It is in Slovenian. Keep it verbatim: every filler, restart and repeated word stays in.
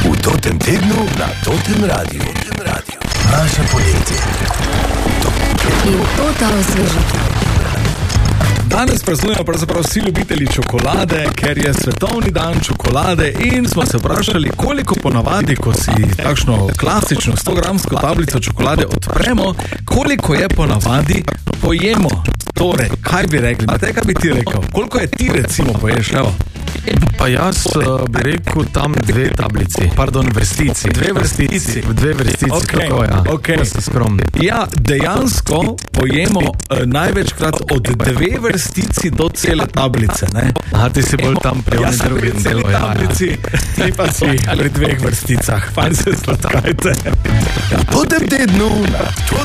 V Totem tednu na Totem Radiu. Naše poletje. In to ta osvežitev. Danes praznujemo pravzaprav vsi ljubitelji čokolade, ker je svetovni dan čokolade in smo se vprašali, koliko ponavadi, ko si takšno klasično sto gramsko tablico čokolade odpremo, koliko je ponavadi pojemo. Torej, kaj bi rekli? Matej, kaj bi ti rekel? Koliko je ti recimo poješ, evo? Pa jaz uh, bi rekel tam dve tablici, pardon, vrstici. Dve vrstici. Dve vrstici, Okay, tako ja, okay. da si skromni. Ja, dejansko pojemo uh, največkrat od dve vrstici do cele tablice, ne? Aha, ti si bolj tam pri onem Jaz sem drugem pri celi delu, ja, tablici, ti pa si pri dveh vrsticah. Fajn se sladkajte. V Totem tednu na Totem